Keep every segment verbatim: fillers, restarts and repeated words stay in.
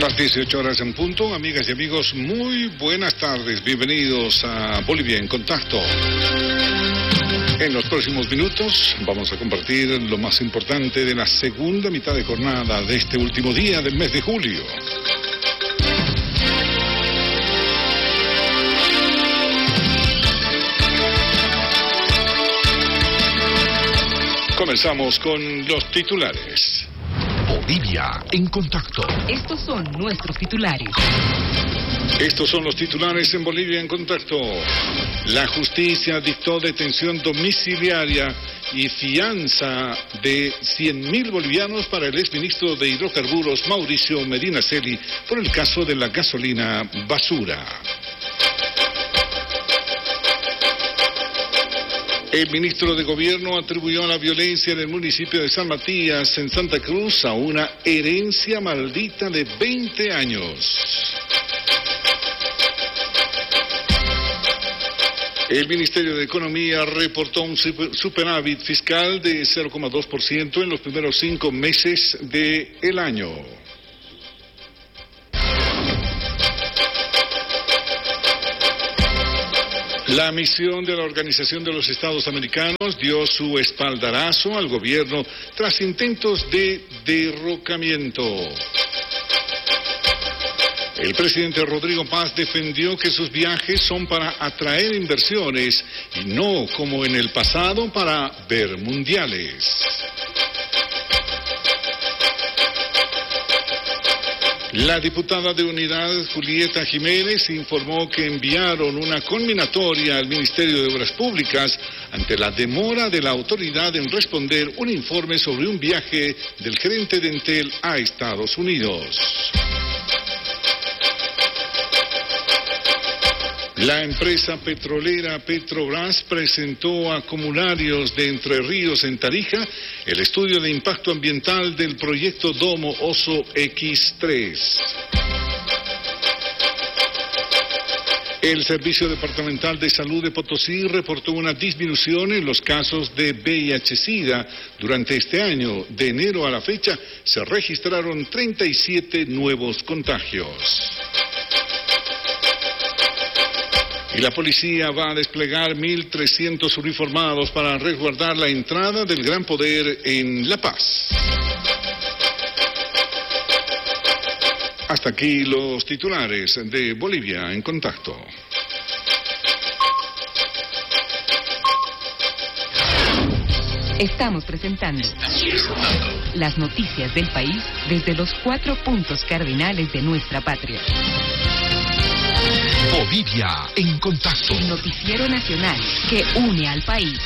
Las dieciocho horas en punto, amigas y amigos, muy buenas tardes, bienvenidos a Bolivia en Contacto. En los próximos minutos vamos a compartir lo más importante de la segunda mitad de jornada de este último día del mes de julio. Comenzamos con los titulares. Bolivia en Contacto. Estos son nuestros titulares. Estos son los titulares en Bolivia en Contacto. La justicia dictó detención domiciliaria y fianza de cien mil bolivianos para el exministro de Hidrocarburos Mauricio Medinaceli por el caso de la gasolina basura. El ministro de Gobierno atribuyó a la violencia en el municipio de San Matías, en Santa Cruz, a una herencia maldita de veinte años. El Ministerio de Economía reportó un superávit fiscal de cero coma dos por ciento en los primeros cinco meses del año. La misión de la Organización de los Estados Americanos dio su espaldarazo al gobierno tras intentos de derrocamiento. El presidente Rodrigo Paz defendió que sus viajes son para atraer inversiones y no, como en el pasado, para ver mundiales. La diputada de Unidad, Julieta Jiménez, informó que enviaron una conminatoria al Ministerio de Obras Públicas ante la demora de la autoridad en responder un informe sobre un viaje del gerente de Entel a Estados Unidos. La empresa petrolera Petrobras presentó a comunarios de Entre Ríos en Tarija el estudio de impacto ambiental del proyecto Domo Oso equis tres. El Servicio Departamental de Salud de Potosí reportó una disminución en los casos de V I H-Sida durante este año. De enero a la fecha se registraron treinta y siete nuevos contagios. Y la policía va a desplegar mil trescientos uniformados para resguardar la entrada del Gran Poder en La Paz. Hasta aquí los titulares de Bolivia en Contacto. Estamos presentando las noticias del país desde los cuatro puntos cardinales de nuestra patria. Bolivia en Contacto. El noticiero nacional que une al país.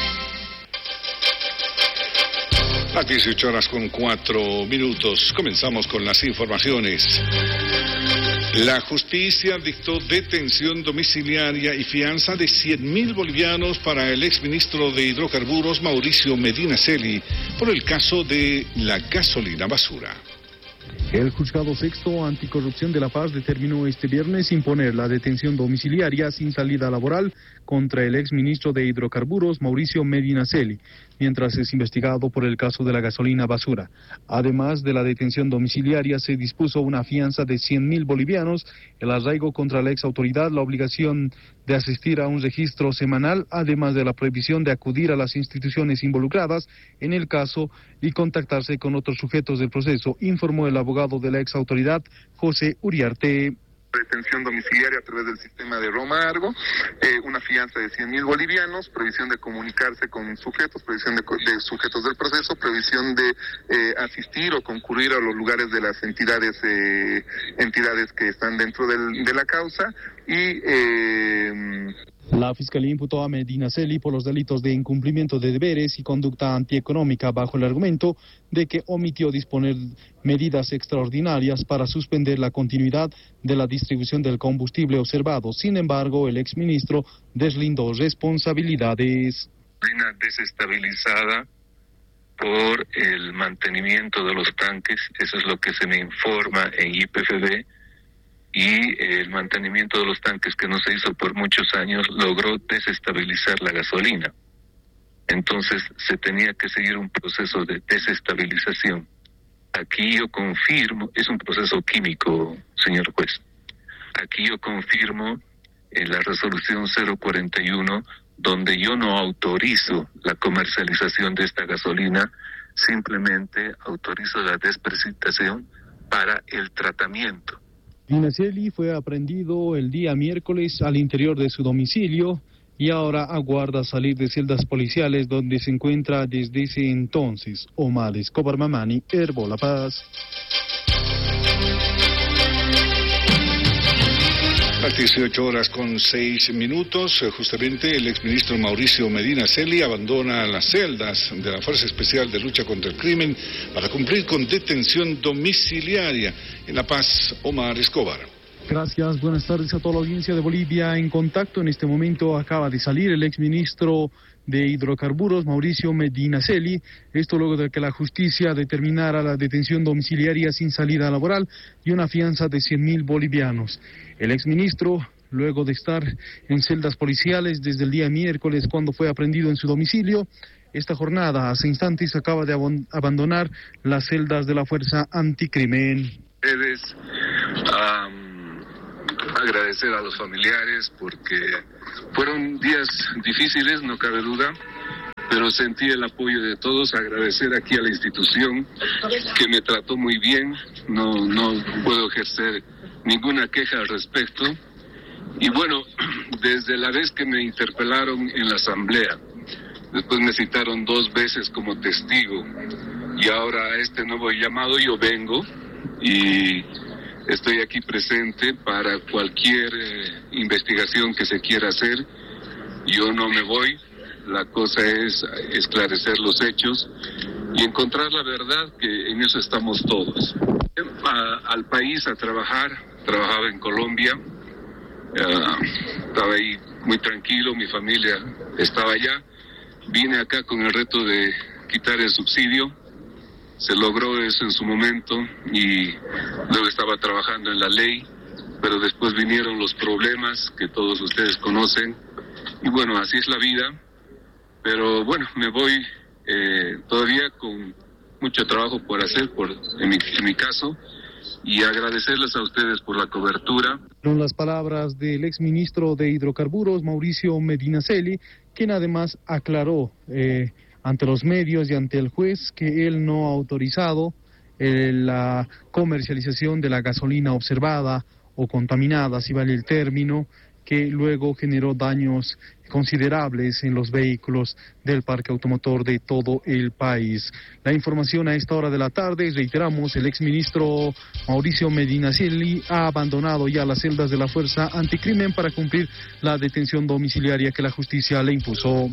Las dieciocho horas con cuatro minutos. Comenzamos con las informaciones. La justicia dictó detención domiciliaria y fianza de cien mil bolivianos para el exministro de Hidrocarburos Mauricio Medinaceli por el caso de la gasolina basura. El Juzgado Sexto Anticorrupción de La Paz determinó este viernes imponer la detención domiciliaria sin salida laboral contra el exministro de Hidrocarburos Mauricio Medinaceli, mientras es investigado por el caso de la gasolina basura. Además de la detención domiciliaria, se dispuso una fianza de cien mil bolivianos, el arraigo contra la exautoridad, la obligación de asistir a un registro semanal, además de la prohibición de acudir a las instituciones involucradas en el caso y contactarse con otros sujetos del proceso, informó el abogado de la exautoridad, José Uriarte. Detención domiciliaria a través del sistema de Roma Argo, eh, una fianza de cien mil bolivianos, prohibición de comunicarse con sujetos, prohibición de, de sujetos del proceso, prohibición de eh, asistir o concurrir a los lugares de las entidades eh, entidades que están dentro del, de la causa y... Eh, La Fiscalía imputó a Medinaceli por los delitos de incumplimiento de deberes y conducta antieconómica bajo el argumento de que omitió disponer medidas extraordinarias para suspender la continuidad de la distribución del combustible observado. Sin embargo, el exministro deslindó responsabilidades. Una desestabilizada por el mantenimiento de los tanques, eso es lo que se me informa en Y P F B, y el mantenimiento de los tanques que no se hizo por muchos años logró desestabilizar la gasolina. Entonces se tenía que seguir un proceso de desestabilización Aquí yo confirmo, es un proceso químico, señor juez. Aquí yo confirmo en la resolución cero cuarenta y uno, donde yo no autorizo la comercialización de esta gasolina, simplemente autorizo la desprecipitación para el tratamiento. Medinaceli fue aprendido el día miércoles al interior de su domicilio y ahora aguarda salir de celdas policiales donde se encuentra desde ese entonces. Omar Escobar Mamani, Herbo La Paz. Las dieciocho horas con seis minutos, justamente el exministro Mauricio Medinaceli abandona las celdas de la Fuerza Especial de Lucha contra el Crimen para cumplir con detención domiciliaria. En La Paz, Omar Escobar. Gracias, buenas tardes a toda la audiencia de Bolivia en Contacto. En este momento acaba de salir el exministro de Hidrocarburos, Mauricio Medinaceli, esto luego de que la justicia determinara la detención domiciliaria sin salida laboral y una fianza de cien mil bolivianos. El exministro, luego de estar en celdas policiales desde el día miércoles cuando fue aprendido en su domicilio, esta jornada hace instantes acaba de ab- abandonar las celdas de la Fuerza Anticrimen. Ustedes, um... agradecer a los familiares porque fueron días difíciles, no cabe duda, pero sentí el apoyo de todos. Agradecer aquí a la institución que me trató muy bien, no, no puedo ejercer ninguna queja al respecto. Y bueno, desde la vez que me interpelaron en la asamblea, después me citaron dos veces como testigo y ahora a este nuevo llamado yo vengo y estoy aquí presente para cualquier eh, investigación que se quiera hacer. Yo no me voy, la cosa es esclarecer los hechos y encontrar la verdad, que en eso estamos todos. A, al país a trabajar, trabajaba en Colombia, uh, estaba ahí muy tranquilo, mi familia estaba allá, vine acá con el reto de quitar el subsidio. Se logró eso en su momento y luego estaba trabajando en la ley, pero después vinieron los problemas que todos ustedes conocen y bueno, así es la vida, pero bueno, me voy eh, todavía con mucho trabajo por hacer, por en mi, en mi caso, y agradecerles a ustedes por la cobertura. Son las palabras del exministro de Hidrocarburos, Mauricio Medinaceli, quien además aclaró eh, ante los medios y ante el juez que él no ha autorizado eh, la comercialización de la gasolina observada o contaminada, si vale el término, que luego generó daños considerables en los vehículos del parque automotor de todo el país. La información a esta hora de la tarde, reiteramos, el exministro Mauricio Medinaceli ha abandonado ya las celdas de la Fuerza Anticrimen para cumplir la detención domiciliaria que la justicia le impuso.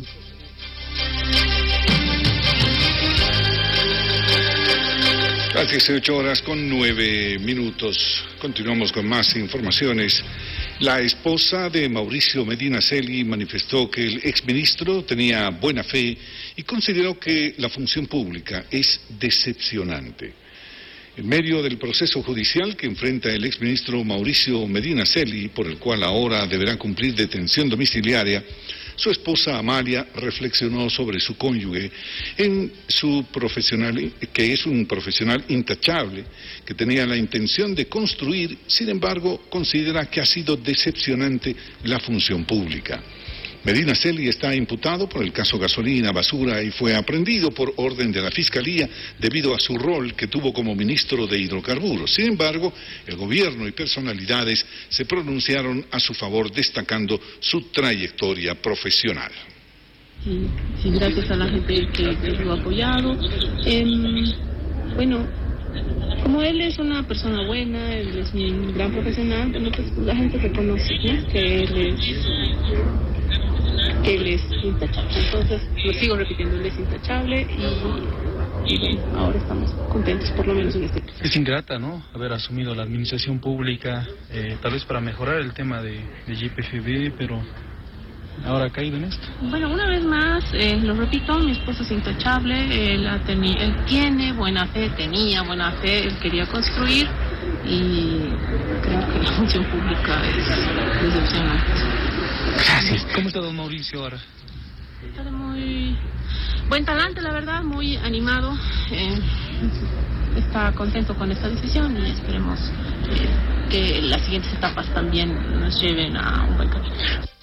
Las dieciocho horas con nueve minutos. Continuamos con más informaciones. La esposa de Mauricio Medinaceli manifestó que el exministro tenía buena fe y consideró que la función pública es decepcionante. En medio del proceso judicial que enfrenta el exministro Mauricio Medinaceli, por el cual ahora deberá cumplir detención domiciliaria, su esposa Amalia reflexionó sobre su cónyuge, en su profesional, que es un profesional intachable, que tenía la intención de construir, sin embargo, considera que ha sido decepcionante la función pública. Medinaceli está imputado por el caso Gasolina Basura y fue aprehendido por orden de la Fiscalía debido a su rol que tuvo como ministro de Hidrocarburos. Sin embargo, el gobierno y personalidades se pronunciaron a su favor, destacando su trayectoria profesional. Sí, sí, gracias a la gente que, que lo ha apoyado. Eh, bueno, como él es una persona buena, él es un gran profesional, bueno, pues la gente reconoce, ¿no?, que él es... que él es intachable. Entonces, lo sigo repitiendo, él es intachable y, y bueno, ahora estamos contentos, por lo menos en este caso. Es ingrata, ¿no?, haber asumido la administración pública, eh, tal vez para mejorar el tema de, de Y P F B, pero ahora ha caído en esto. Bueno, una vez más, eh, lo repito, mi esposo es intachable, él, ha teni- él tiene buena fe, tenía buena fe, él quería construir y creo que la función pública es decepcionante. Gracias. ¿Cómo está don Mauricio ahora? Está de muy buen talante, la verdad, muy animado. Eh, está contento con esta decisión y esperemos eh, que las siguientes etapas también nos lleven a un buen camino.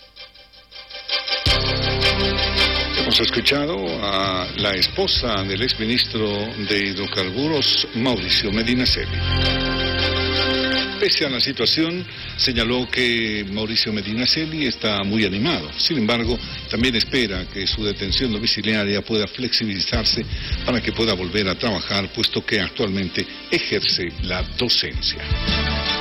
Hemos escuchado a la esposa del exministro de Hidrocarburos, Mauricio Medinaceli. Pese a la situación, señaló que Mauricio Medinaceli está muy animado. Sin embargo, también espera que su detención domiciliaria pueda flexibilizarse para que pueda volver a trabajar, puesto que actualmente ejerce la docencia.